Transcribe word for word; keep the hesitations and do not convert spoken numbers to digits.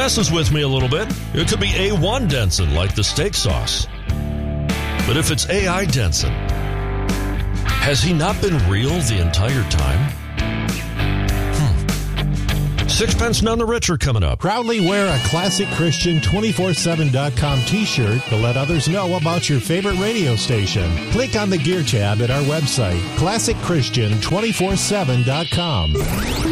messes with me a little bit. It could be A one Denson, like the steak sauce. But if it's A I Denson, has he not been real the entire time? Hmm. Sixpence None the Richer coming up. Proudly wear a Classic Christian two four seven dot com t-shirt to let others know about your favorite radio station. Click on the Gear tab at our website, classic christian two four seven dot com.